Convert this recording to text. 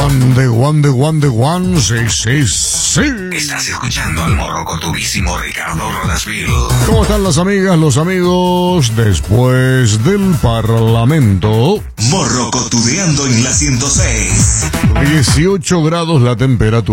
The one, sí. Estás escuchando al morrocoturísimo Ricardo Rodasville. ¿Cómo están las amigas, los amigos? Después del Parlamento, Morrocotudeando en la 106. 18 grados la temperatura.